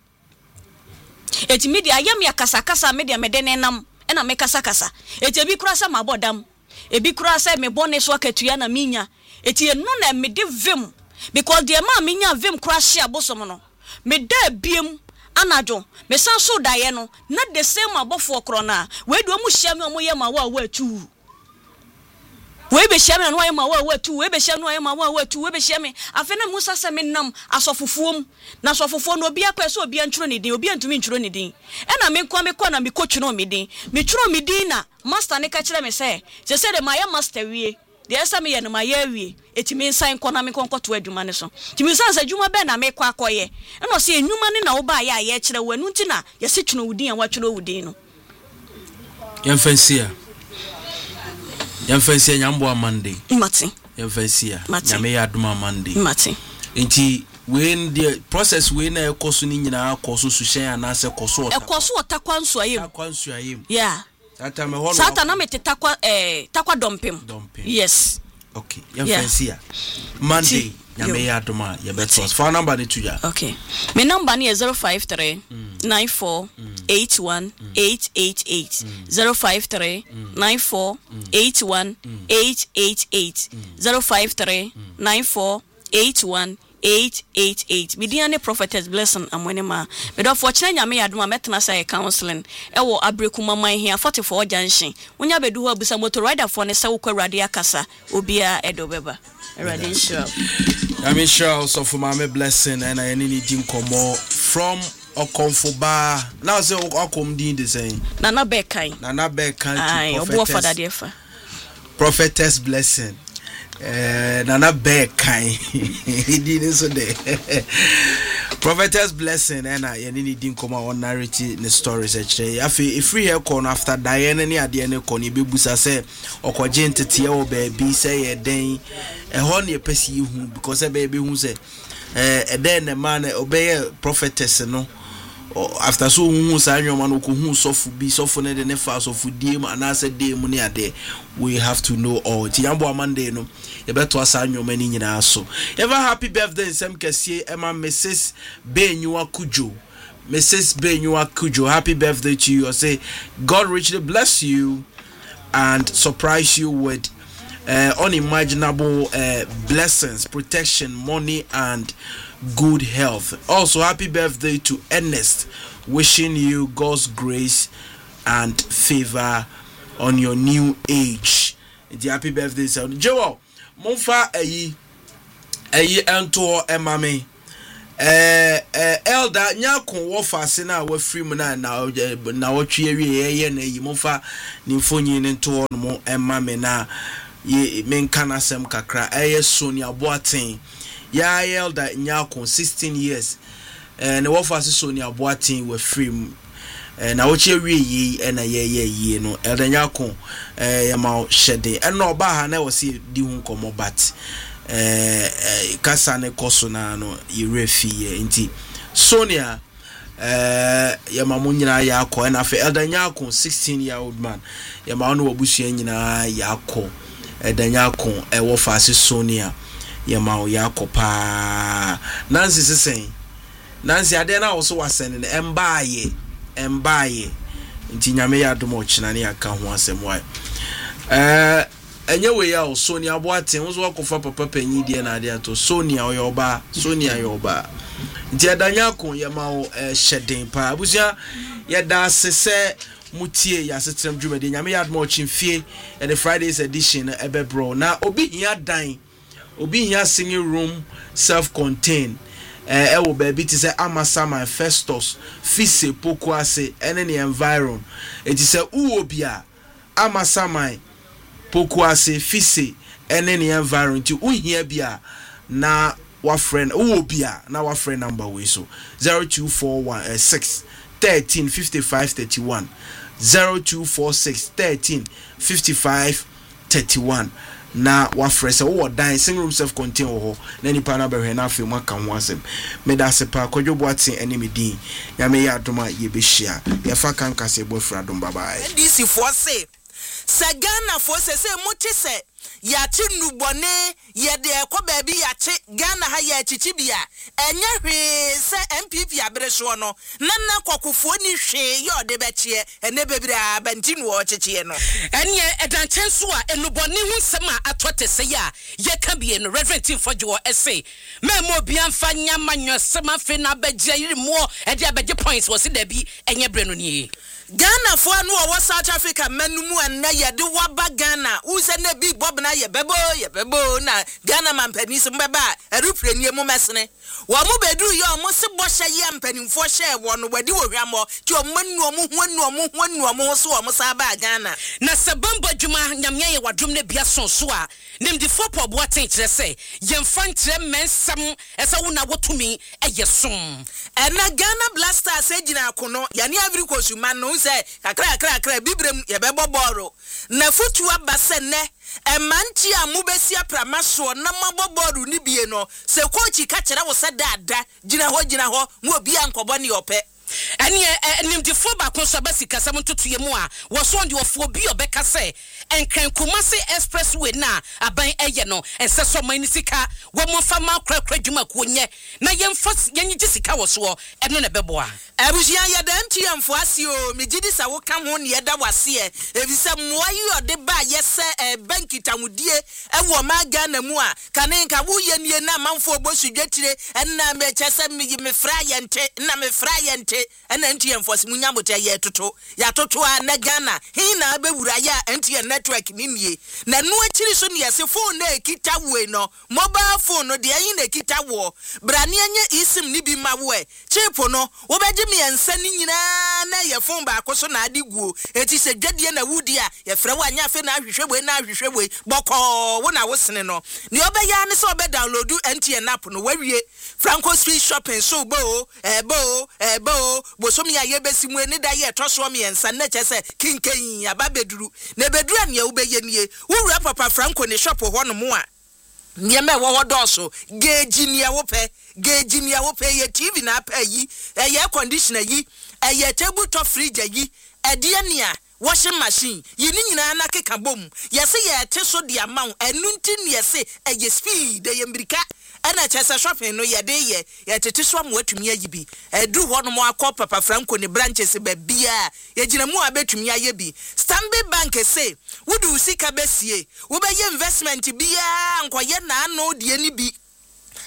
eti me de ayam ya kasa me de me de nenam na me kasa eti bi kura sa mabodam ebi kura sa me bone so akatua na minya eti enu na me de vim because the ma me nya vim crash abosom no me da biem anadwo me san so daye no na the same abofo kro na we do mu hia me omo ye ma wa atu we be hia me no ye ma wa atu we be hia no ye ma wa atu we be hia me afa na musa se me nam asofofuom na asofofuo no obi akwa so obi antwro ne din obi antumi ntwro ne din na me kwa na me kotwro me din me twro me din na master ne ka kire me se de my master wie de esa me ye no ma ye wie etimi nsan kona me konkoto adwuma ne so timi nsan sa adwuma be na me kwa akoye no se enwuma ne na wo ba ya ye kire wanu nti na ye se twno wudin a wa twro wudin no yemfansia nyambo amande mati yemfansia nyame ya aduma amande mati enti when the process we na ekoso ni nyina akoso su hyen anase koso otakwa nso ayem yeah Sata na mete takwa dompem. Yes. Okay. Yemfansia. Monday. Nyame ya adoma ya betos. Phone number ni tuja. Okay. My number ni 053 94 81 888. 053 94 81 888. 053 94 81 888 Midiane Prophetess Blessing amwenema me do for chenya me yadoma metna say counseling ewo abreku mama hia 44 junction wonya bedu ho abusa motor rider for ne se wo kwrade akasa obia edobeba erade sure I'm sure so for my Blessing and I need dim komo from Okonfoba now say okom din the same nana bekan to obo for that defa Prophetess Blessing Nana Bekan he didn't so there Prophetess Blessing and I need come on narrative the stories actually if we hear corn after Diana ni ade ne corn be busa say okoje ntete e wo baby say e den e ho ne pesi hu because e baby hu say e den ne man obey prophetess no after so hu sa anwoma no ko hu sofu ne de ne fa sofu diem anase dem ne ade we have to know all tiambo amande no e beto asa anwoma ni nyina so ever happy birthday in some kese Emma Mrs. Benyua Kujo happy birthday to you. I say God richly bless you and surprise you with unimaginable blessings, protection, money and good health. Also happy birthday to Ernest, wishing you God's grace and favor on your new age. Happy birthday, sir. Joel, Monfa ento emame. Elder nyako wofa sena we free mu na wotwe awie na yi Monfa nimfonyi nto no emame na ye menkana sem kakra Sonia Boateng ya Elder nyako 16 years na wofa Sonia Boateng we free mu na woche wie na ye no Elder nyako ya ma shede na oba ha na wo se di hu komo bat kasa ne koso na no yirefi nti Sonia ya mamu nyina ya akọ na fe Elder nyako 16-year-old man ya ma no obusua nyina ya akọ Elder nyako wo fase Sonia ya ma ya akọ pa Nancy sesen Nancy ade na wo so wasen ne embaye nti nyame ya domo china ne aka ho asem wa enye we ya Sonia Boateng wo so akofa papa panyi die na ade ato Sonia oyoba nti Elder nyako ya ma shedden pa abusia ya da sese mutie ya setrem dwumade nyame ya domo chimfie and the Fridays edition ebebro na obi hia singing room self-contained ewo baby ti say Amasama Festus Fise Pokuase ene ne environ enti say uobia Amasama Pokuase Fise ene ne environ ti uhia bia na wa friend uobia na wa friend number we so 0241 13 55 31 0246 13 55 31 na wa frese wo dan sing room self contain ho na ni pa na behwe na afi maka ho asem me da se pa Kwadwo Boateng ene medin ya me ya adoma ye behia ya fa kan kase bofra dom baba DC force Sagana force se muti se ya ti nubone ye de ekọ baabi ya ti Ghana ha ya chichibia enye hwe se MPP abreso no nanna kwakofo ni hwe ye ode bechie ene bebira bantinu wo chichie no enye edanchenso a enubone hu sema atote se ya ye ka bie no Reverend Timfodwo ese memo bia mfa nyamanyo sema fe na bagye yirimo e de abagye points wo se da bi enye bre no ni Ghana for no wo South Africa manumu anna ye de waba Ghana uze na big bob na ye bebo na Ghana mampani so mbeba erupreni mu mesene wo mu bedu ye omo se bohye ye mpanimfo hye wo no wadi wo hwamo ti omo mu so omo sa ba Ghana na sebambo dwuma nyamye ye wadom na bia sonso a nim di fopo Boateng kire se ye mfa nkire mensam esa wo na wotumi eye som ena Ghana Blasters ejina akono yani avri kosuma no se kakra bibrem ye bebo boro na futu abase ne emanti amubesi apramaso na maboboru ni bie no se kochi ka kire wo se dada gina ho mu obi ankobo ne ope ene nimdifo ba konso ba sikasam ntotoye mu a wo so ndi ofo bi obeka se enkran Kumasi expressway na aban eye no ense so man sika wo mofa ma krakra dwuma ko nye na yemfa yenyi sika wo so eno na beboa abusia ye da ntiamfo ase o megidi sa wo ka ho ne ye da wase evisa moayi ode ba yese banki tamudie ewo ma Ghana mu a kanenka wo ye nie na manfo obosudwetire enna me chese me fra yente ena ntiamfo ase munyamote ye toto ya toto a na Ghana hin na abewura ya ntia network nimie na no akiri so ne yese phone na ekita we no mobile phone no de ayin na ekita wo brane anye isim ni bi ma we chip no wo beje me ensa ni nyina na ye phone ba akoso na adiguo eti se dwadie na wudi a ye frɛ wo anya fe na ahwehwe boko wo na wo sene no ne obeya ne so be download NTN app no wawie Franco Street Shopping so bo bosomi aye besimu eni da ye toso me ensa na chese kinken ababeduru na beduru ane ubeye nie wura papa Franco ne shop ho no mo a nieme wo doso geji ne wo pe ye TV na apa yi ye conditioner yi ye table top fridge yi ede ne a washing machine yini nyina na keka bom yese ye te so de amount enunti ne yese ye speed ye mbirika ena chese shopping no ye de ye tete so am watumi ayi bi edu ho no mo akọ papa Franco ne branches ba bia ye gina mu abetumi aye bi Stanbic Bank say wudu sika besie wo be ye investment bia nkoye na ano de ani bi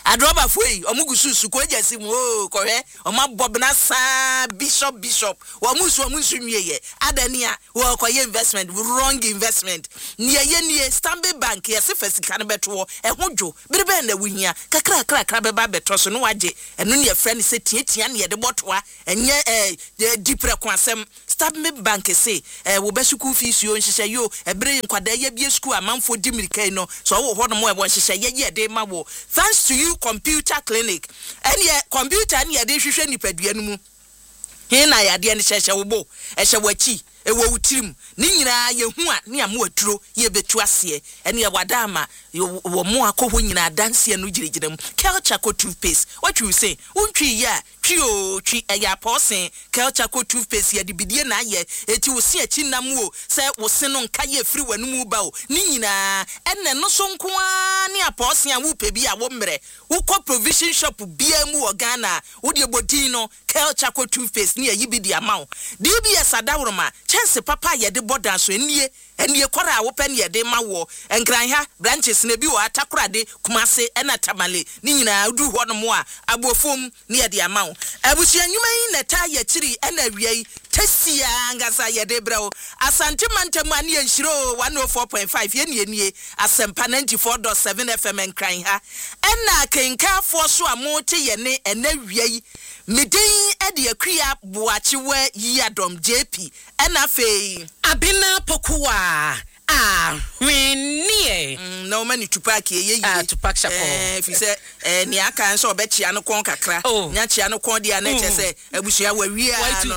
adroba foi omugususu ko jesi mo ko he omabobna sa bishop omusu nwieye adania wo ko ye investment wrong investment nie Stanbic Bank yesi fasika no beto ehudwo birebe na wuhia kakra beba beto so no wage eno ne friend se tietia ne de botoa enye dipre kwasem Stanbic Bank say wo besuku fees yo nhihye yo ebere nkwada ye bie school amanfo dimirika no so wo ho no mo e bo nhihye ye de ma wo thanks to you computer clinic and ye computer ne ye de hwehwe nipadua no mu he na ya de ne hyehye wo bo ehye wachi ewo wutirim ni nyina ye hu a ne am waturo ye betu ase ene ye wadama wo mo akọ nyina danse no giregiram culture co toothpaste what you say untwi ya twi eya posen culture co toothpaste ye de bidie na ye eti wo se achi nam wo se wo se no nka ye firi wanum ba o ni nyina ene no so nko a ne aposen a wo pebi a wo mre wo kọ provision shop bia mu wo Ghana wo de bodin no culture co toothpaste ne ye bidi amaw DBS adawroma chance papa ye de boda so enie kwara wo pen ye de mawo enkran ha branches na bi wo atakorade kumase ena tamale ni nyina du ho no mo a abofom ne ye de amawo abusia nyuma yi na ta ye chiri ena wiei tesia ngasa ye de brao asante mantam ani enhiro 104.5 ye nie asempa 94.7 FM enkran ha ena kenka fo so amote ye ne ena wiei medin ede akua boachiwe yadom JP ena fei abina pokuwa wenie no mani tupaki ye tupak shako fi se ni aka nso obechia no kon kakra nya chia no kon dia na chese abusua wawia no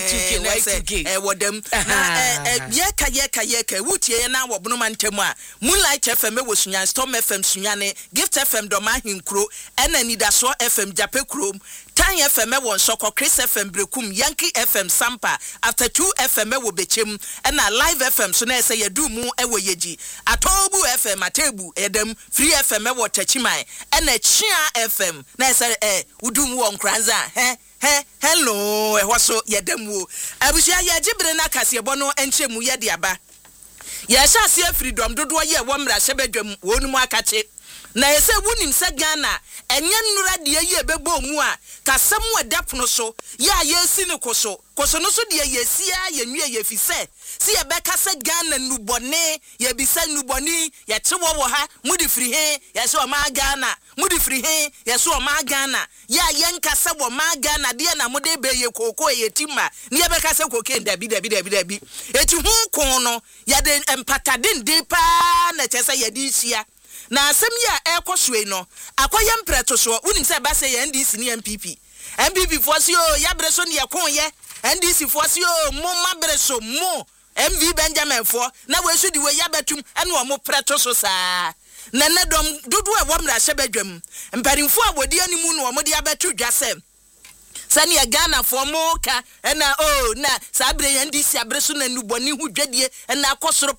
Y2K wodam na ye ka wutie na wobno mantam a Moonlight FM wosunya Storm FM sunyane Gift FM doma hinkro ena nidaso FM jape krom Tan FM won soko Chris FM brekum Yankee FM sampa after 2 FM wo bechem ena Live FM so na ese yedu mu ewo yeji Atobu FM atebu edem Free FM wo tachimai ena Chia FM na ese udum wo nkranza hello ehwaso yedem wo abusia ye gibre na kasebo no enchemu ye de aba ye sha se freedom dodo ye wo mra hyebedwam wonu akache na ese wunim se Ghana enye nnura de ye bebo mu a kasem wadapono so ya ye si ne koso no so de ye sia ye nwie ye fi se ye be kase Ghana nubone ye bisa nuboni ye chewo wo ha mudi firi he ye so ma Ghana mudi firi he ye so ma Ghana ya ye nkase wo ma Ghana de na mudi be ye koko ye timma ne ye be kase koke dabi eti hu kon no ya de empatade de pa na chese ye di sia na asem ya ekosoe no akoye mpreto so unim se ba se ye NDC ni MPP for si o ya breso ne yakon ye NDC for si o mo ma breso mo MV Benjamin for na we so di we ya betum ene o mo preto so saa na ne dom dodo e wo mra hyebadwam mparimfo abodi animu no o mo di abetu dwasem sani ya Ghana for mo ka ena na sabre ye NDC abreso na nuboni hu dwadie ena akosoro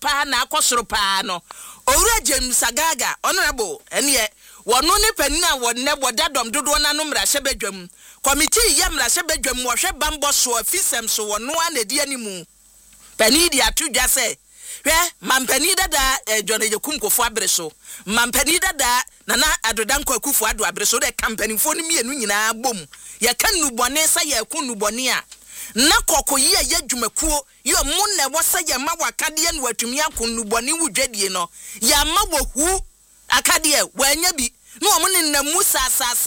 pa no Owura James Agaga honorable ene wono ne panina wonne bodadom dodo na no mra hyebadwam committee ya mra hyebadwam wo hwe bambo so afisem so wono anadi animu pani di atudwa se hwe mampani dada John Yekum Kofo abreso mampani dada Nana Adodan Kwakufu ado abreso de company fo no mienu nyina bom ye kan nubone sa ye kun nubone a na kokoyi ye dwumakuo yo mu na wosa ye ma wakade no watumi akun nubone wudwadie no ya ma wohu akade wanya bi no omo ne namu sa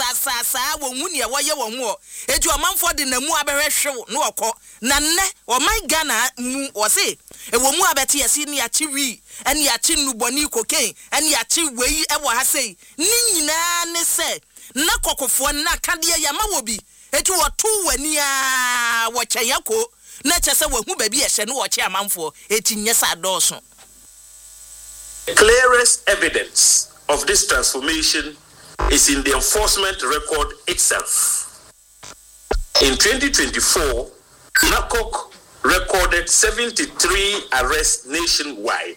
wo hu ne wo ye wo ho eju omanfo de namu abehwehwe no okọ na nne o my Ghana mu o se e wo mu abete yesi ne ya chiwi ene ya chi nubone kokain ene ya chi wei e wo ha sei ni nyina ne se na kokofo na akade ya ma wo bi etu wotu wani a wo kyeyako na chese wo hu ba bi ehye no wo kye amanfo eti nyesa doso. Clearest evidence of this transformation is in the enforcement record itself. In 2024, NACOC recorded 73 arrests nationwide.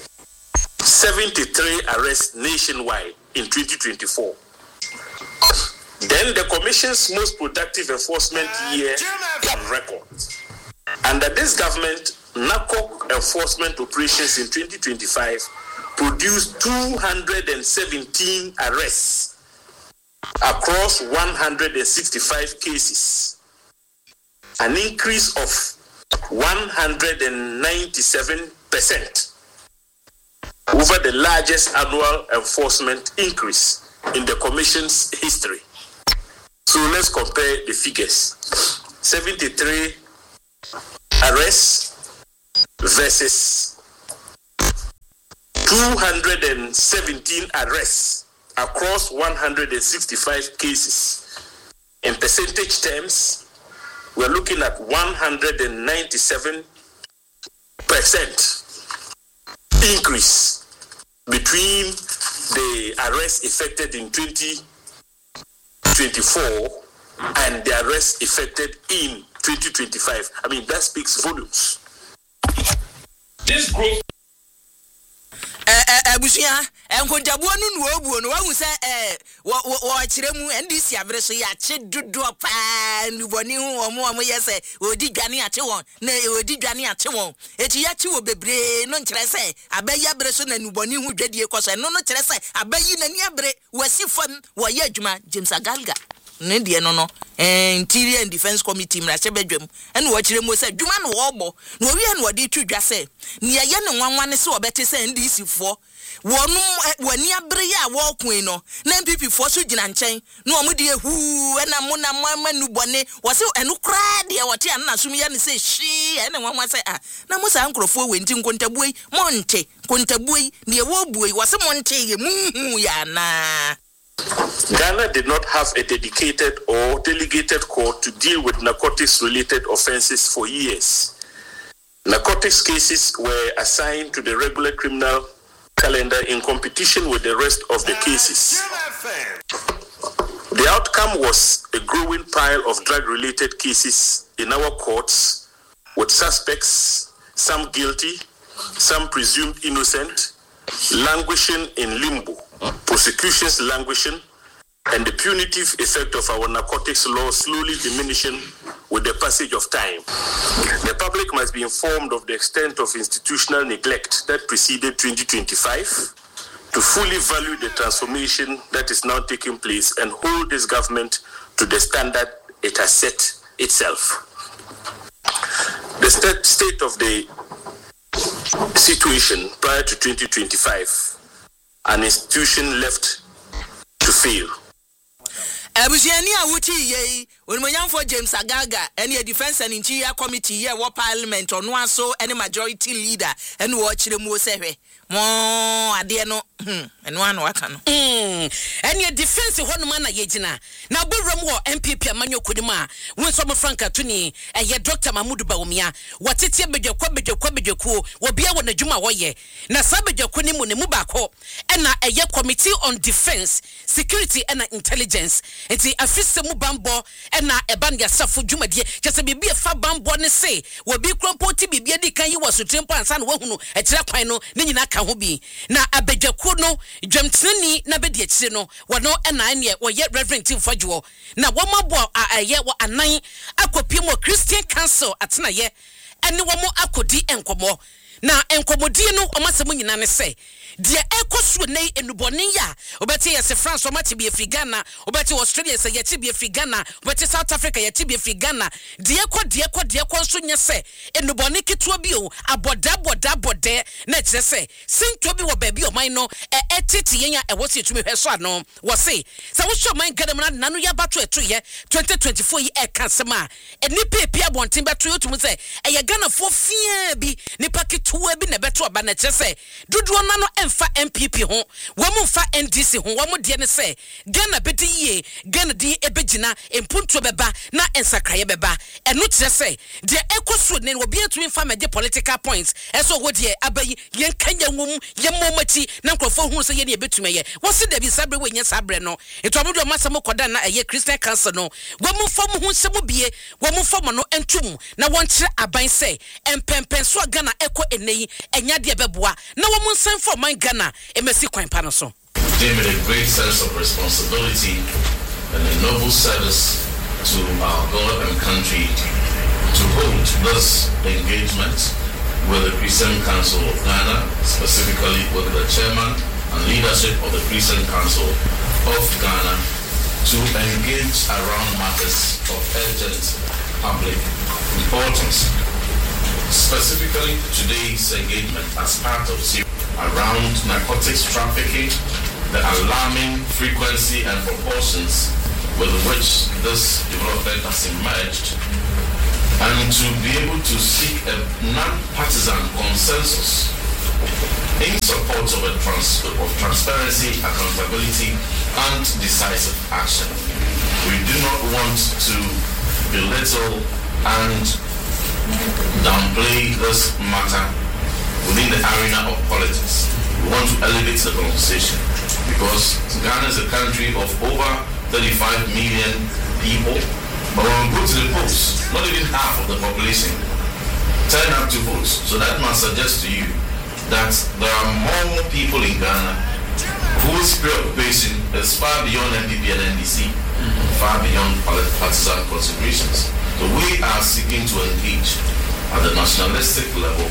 73 arrests nationwide in 2024. Then the Commission's most productive enforcement year on record. Under this government, NACOC enforcement operations in 2025 produced 217 arrests across 165 cases, an increase of 197% over the largest annual enforcement increase in the Commission's history. So let's compare the figures. 73 arrests versus 217 arrests across 165 cases. In percentage terms, we're looking at 197% increase between the arrests effected in 2024 and the arrests effected in 2025. I mean, that speaks volumes. This growth. Abusia enkontabuo nu obuo no wahu se wo chiremu ndc abreso ya che dodo pa nuboni hu omo yese odi dwane ache won na odi dwane ache won eti ya chi wo bebre no nkire se abayi abreso na nuboni hu dwadie koso no kire se abayi na ni abre wasi fam wo ye adwuma James Agalga ne de no Interior and Defense Committee mrache bedwam ene wo chiremu se adwuma no wo bo na owi ene wo de twudwa se ne ye ne nwanwane se obete se ndc fo wani abre ya wo kun no na MPP fo so gina nchen na omo de ehu na mo na manu bone wo se enu kra de wote an na sum ya ne se hwi ene nwanwa se na mo sa nkrofo we nti nkontabuoi monte kontabuoi ne wo buoi wo se monte ye mu ya na. Ghana did not have a dedicated or delegated court to deal with narcotics-related offenses for years. Narcotics cases were assigned to the regular criminal calendar in competition with the rest of the cases. The outcome was a growing pile of drug-related cases in our courts, with suspects, some guilty, some presumed innocent, languishing in limbo, prosecutions languishing, and the punitive effect of our narcotics law slowly diminishing with the passage of time. The public must be informed of the extent of institutional neglect that preceded 2025 to fully value the transformation that is now taking place and hold this government to the standard it has set itself. The state of the situation prior to 2025, an institution left to fail. Abusiani awuti ye onimonyamfo James Agaga ene Defense and Interior Committee ye wo parliament ono aso ene majority leader ene wo chiremu osehwe mo ade no eno anu aka no ene defense honoma na yegina na borom wo MPP amanyokodim a wonso mo Franka Tuni eye Dr. Mahmoud Bawumia watete bedwekwa wo bia wo nadwuma wo ye na sabedwekwa ni mu ne mu bako ena eye Committee on Defense, Security and Intelligence enti afise mu bambo ena eba ne asafo dwumadie kyese bibie fa bambo ne se wo bi krompoti bibie di kan yi wo sotempo ansa na wahunu ekira kwan no ne nyina ka ho bi na abedwekwa no dwamteni na bedi akire no wono ena ne wo ye Reverend Tim Fadwo na wo mabo aye wo anan akopie mo Christian Council atena ye ene wo mo akodi enkomo na enkomodi no omasemu nyina ne se dia ekosu nei enuboni ya obeti yes France o mati bi Afrigana obeti Australia se yeti bi Afrigana obeti South Africa yeti bi Afrigana dia ko so nye se enuboni ketua bi o aboda na kire se sinto bi wo ba bi o man no etiti yenya e wosi etumi hweso ano wo se wo sho man gadam na no ya bato eto ye 2024 yi e kasema enipa epia bonten beto yotum se ye Ghana fo fia bi nipa ketua bi na beto oba na kire se duduo na no fa MPP ho wo fa NDC ho wo de ne se Ghana bedi ye Ghana di ebegina empunto beba na ensakraye beba eno kire se de ekoso ne wo bia tumi fa meje political points eso wo de abayi yen kanya nwom ye momati na nkrofo hu se ye ne ebetumi ye wo se de bi sabre we nya sabre no etomodo masamo koda na eye Christian Council no wo fa mu hu se mu bie wo fa mo no entum na won kire aban se empempen so Ghana eko enei enya de beboa na wo mu nsan for man Ghana emesi kwan pa no so. Deem it a great sense of responsibility and a noble service to our God and country to hold this engagement with the Christian Council of Ghana, specifically with the chairman and leadership of the Christian Council of Ghana, to engage around matters of urgent public importance. Specifically, today's engagement as part of around narcotics trafficking, the alarming frequency and proportions with which this development has emerged, and to be able to seek a non-partisan consensus in support of transparency, accountability, and decisive action. We do not want to belittle and downplay this matter within the arena of politics. We want to elevate the conversation because Ghana is a country of over 35 million people. But when we go to the polls, not even half of the population turn up to vote. So that must suggest to you that there are more people in Ghana whose preoccupation is far beyond NPP and NDC, far beyond partisan considerations. So we are seeking to engage at the nationalistic level.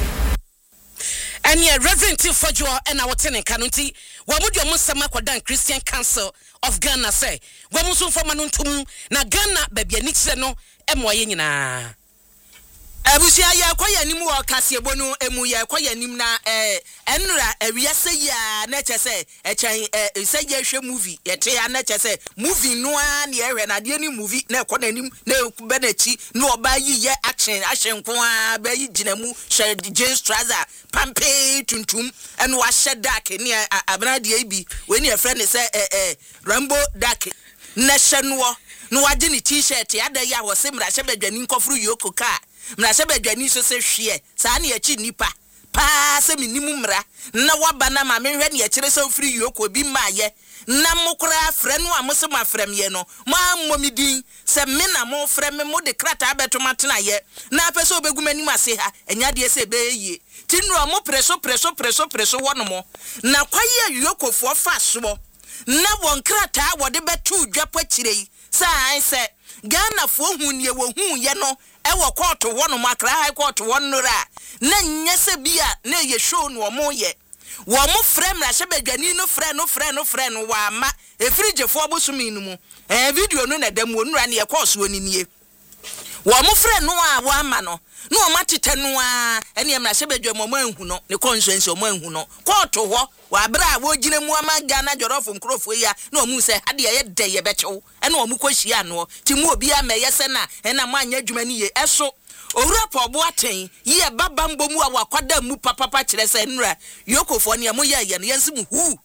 And yeah, Reverend Tifojo and our tenant Kanuti, what would your Musama Kwadan Christian Council of Ghana say? Wamusu for Manuntum, na Ghana, baby, Nixeno, Emoyena. Abusia ya kwaya nimu wakasi bono emu ya kwaya nimna enra ewiase ya na chese echan seye hwe movie yete ya na chese movie no an ye hwe na de ni movie na ekọ na nim na ekube na chi na oba yi ye action ko a ba yi ginamu she James Trouser pampe tuntum en wa hye dark ni abna de bi we ni e friend say Rambo dark na hye no wa gini t-shirt ya da ya wo se mra hye badwani nkofru yoko ka mra se badwani so se hwe sa na ya chi nipa pa se minimu mra na waba na ma me hwe na ya kire se ofri yoko bi maye na mokora frɛ no amose ma frɛm ye no ma mmomidin se me na mo frɛ me mo de krata abeto matena ye na pɛ se obegu mani ase ha enya de se be ye tinro mo preso wono mo na kwaye yokofo fa so na won krata wode betu dwapo kirei sai se Ghana fo hu ne wo hu ye no e wo court wono mo Accra High Court wono ra na nyese bia na ye show no mo ye wo mo frem na shebadwani no frɛ no wa ma e frige fo bosumi no mu video no na dem wonura ne ye course woni nie wo mo frɛ no a wa ma no no o matete no a ene em na shebadwa mo anhu no ne consensus mo anhu no court ho wa bra wo gina mu ama Ghana jorofo nkrofo ya na o mu se ade ye de ye bechew ene o mu kohia no ti mu obi ameye se na ena mo anya adwuma ni ye eso owura pobo aten ye baba mbomu a wakwada mu papa kire se nra yokofo ne mo ye no yensimu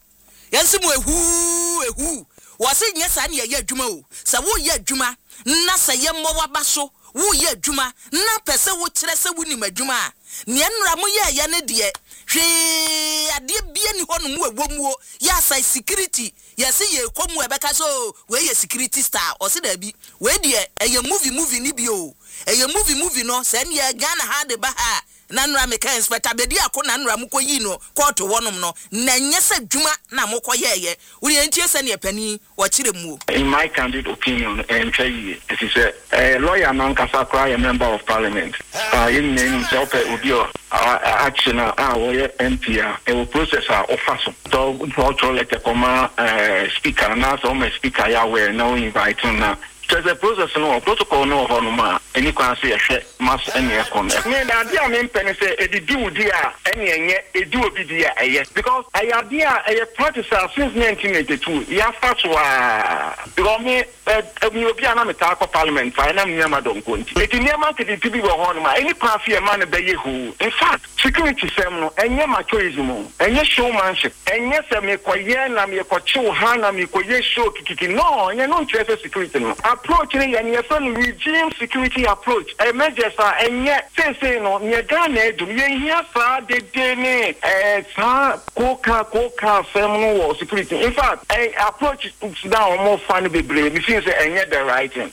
ehu wase nyesa ne ye adwuma o sa wo ye adwuma na sa ye mo wabaso wo ye adwuma na pese wo kire se wo ni madwuma ne nra mo ye ne de hwe ade bia ni ho no mu ewomuo ya sai security ya se ye komu ebeka so we ye security star o se da bi we de eye movie ni bi o eye movie no se ne Ghana ha de ba ha na nra me kan inspector be di akona nra mu koyi no court wonom no na nyese dwuma na mo koyeye we entie se ne pani wo kire mu. In my candid opinion, it is a lawyer non-kasa cry a member of parliament. In name self audio action MP a process of faso. So for let a speaker now so my speaker ya we no inviting na. There's a process no protocol no honoma any can say a mass any econ. Me na dia me pen say e di wo dia any enye e di obi dia eye because I dia a practice since 1982 ya fatwa because me obi ana me ta ko parliament fa na me ma don ko nti e ni ma ke di bi wo honoma any prafi e ma na be yehu in fact security sem no enye machoism enye showmanship enye se me koye na me ko chiw ha na me koye show kikiki no enye no interest security no approach ni yan yeson regime security approach emergency enye say no nye Ghana edu ye hia sa de ni sa koka fem no security in fact approach down more fun bebre me feel say enye the right thing.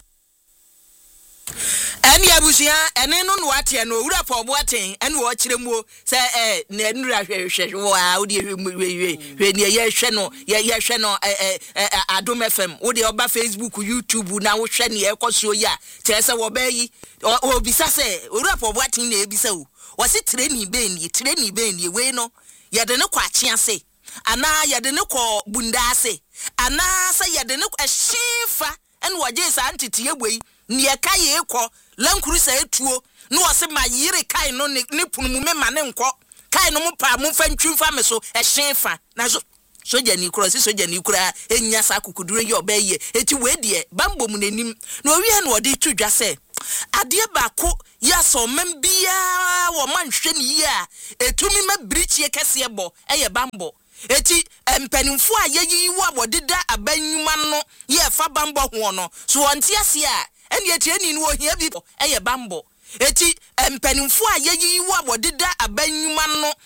Eni abusia ene no no ate no owura pobo aten ene wo kire mu se na nura hwehwe wa wo de hwe ne ye hwe no ye hwe no Adom FM wo de oba Facebook YouTube na wo hwe ne e koso ya te se wo ba yi obisa se owura pobo aten na ebisa wo wose training be ni we no ye de ne kwa kye ase ana ye de ne ko bunda ase anasa yede ne ehyefa ene waje sa antete yeboi ne yeka ye ekọ lankuru sa etuo ne wose ma yire kai no ne punu me ma ne nkọ kai no mu pa mu fa ntwimfa me so ehyefa na soja ni kura si soja ni kura enya sa kukudure ye obaye eti we de bambo mu nanim na owie na odi tudwa se ade baako ya so membia wo manhwe ni ya etumi ma brichie kese bo eye bambo eti empanimfo a yeyi wo abodeda abanyuma no ye fa bambo ho no so onte ase a ene eti ani no ohia bi eye bambo eti empanimfo a yeyi wo abodeda abanyuma no